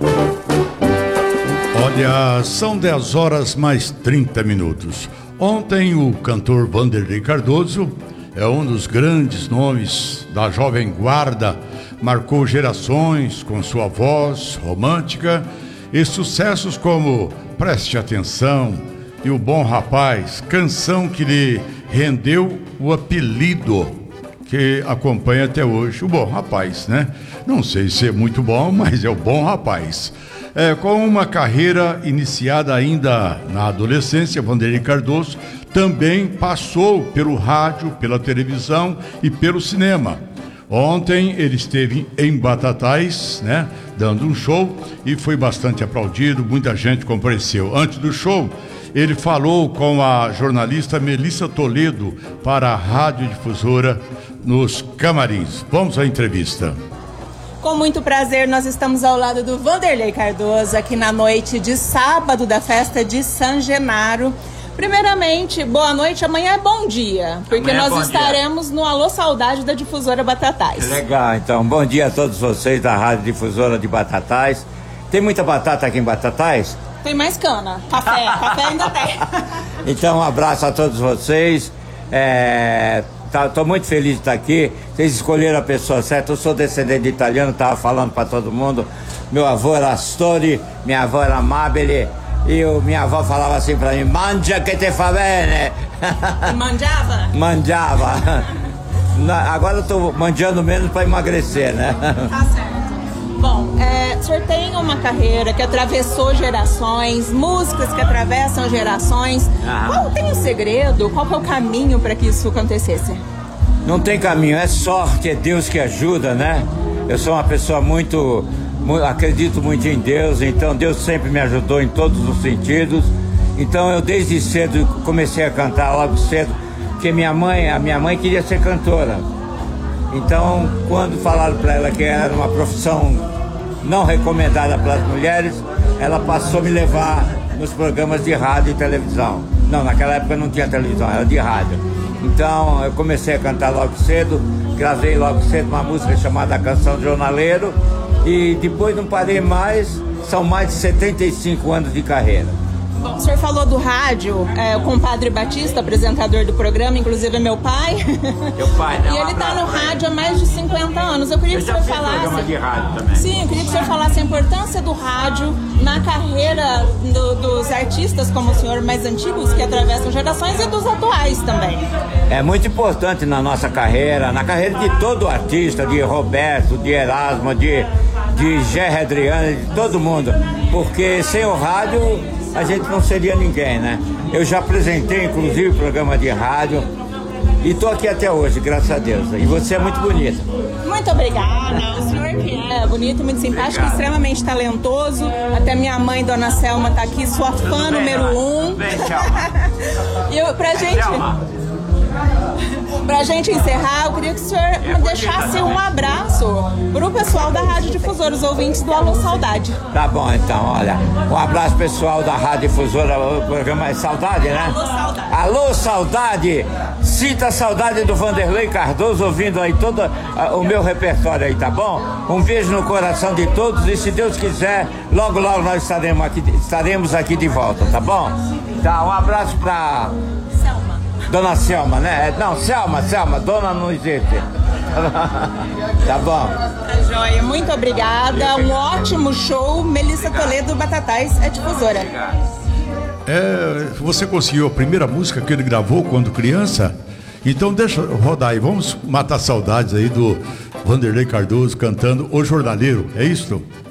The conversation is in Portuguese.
Olha, são 10 horas mais 30 minutos. Ontem o cantor Vanderlei Cardoso é um dos grandes nomes da Jovem Guarda, marcou gerações com sua voz romântica e sucessos como Preste Atenção e O Bom Rapaz, canção que lhe rendeu o apelido que acompanha até hoje, O Bom Rapaz, né? Não sei se é muito bom, mas é o Bom Rapaz. Com uma carreira iniciada ainda na adolescência, Vanderlei Cardoso também passou pelo rádio, pela televisão e pelo cinema. Ontem ele esteve em Batatais, né, dando um show e foi bastante aplaudido, muita gente compareceu. Antes do show, ele falou com a jornalista Melissa Toledo para a Rádio Difusora nos Camarins. Vamos à entrevista. Com muito prazer, nós estamos ao lado do Vanderlei Cardoso, aqui na noite de sábado da festa de San Genaro. Primeiramente, boa noite, amanhã é bom dia, porque nós estaremos no Alô Saudade da Difusora Batatais. Legal, então, bom dia a todos vocês da Rádio Difusora de Batatais. Tem muita batata aqui em Batatais? Tem mais cana, café ainda tem. Então, um abraço a todos vocês. Estou muito feliz de estar aqui. Vocês escolheram a pessoa certa. Eu sou descendente de italiano, estava falando para todo mundo. Meu avô era Astori, minha avó era Amabile. E minha avó falava assim para mim: mangia que te fa bene. Mangiava? Mangiava. Agora eu estou mangiando menos para emagrecer, né? Tá certo. Bom, o senhor tem uma carreira que atravessou gerações, músicas que atravessam gerações. Qual tem o segredo? Qual que é o caminho para que isso acontecesse? Não tem caminho, é sorte, é Deus que ajuda, né? Eu sou uma pessoa acredito muito em Deus, então Deus sempre me ajudou em todos os sentidos. Então eu desde cedo comecei a cantar logo cedo, porque a minha mãe queria ser cantora. Então, quando falaram para ela que era uma profissão não recomendada para as mulheres, ela passou a me levar nos programas de rádio e televisão. Não, naquela época não tinha televisão, era de rádio. Então, eu comecei a cantar logo cedo, gravei logo cedo uma música chamada Canção de Jornaleiro e depois não parei mais, são mais de 75 anos de carreira. Bom, o senhor falou do rádio, o compadre Batista, apresentador do programa, inclusive é meu pai. Meu pai, né? E ele está no rádio há mais de 50 anos. Eu queria que o senhor falasse. Programa de rádio também. Sim, eu queria que o senhor falasse a importância do rádio na carreira dos artistas como o senhor, mais antigos, que atravessam gerações, e dos atuais também. É muito importante na nossa carreira, na carreira de todo artista, de Roberto, de Erasmo, de Gerry Adriano, de todo mundo. Porque sem o rádio a gente não seria ninguém, né? Eu já apresentei, inclusive, programa de rádio e estou aqui até hoje, graças a Deus. E você é muito bonita. Muito obrigada. O senhor que é bonito, muito simpático, extremamente talentoso. Até minha mãe, Dona Selma, está aqui, sua fã número 1. Vem, Selma. Pra gente encerrar, eu queria que o senhor me deixasse um abraço pro pessoal da Rádio Difusora, os ouvintes do Alô Saudade. Tá bom, então, olha, um abraço pessoal da Rádio Difusora, o programa é Saudade, né? Alô Saudade. Alô Saudade, sinta a saudade do Vanderlei Cardoso ouvindo aí todo o meu repertório aí, tá bom? Um beijo no coração de todos e se Deus quiser, logo nós estaremos aqui de volta, tá bom? Tá, um abraço pra Dona Selma, né? Não, Selma, dona não existe. Tá bom. Tá joia, muito obrigada. Um ótimo show. Melissa Toledo, Batatais, é Difusora. Você conseguiu a primeira música que ele gravou quando criança? Então deixa rodar aí, vamos matar saudades aí do Vanderlei Cardoso cantando O Jornaleiro, é isso?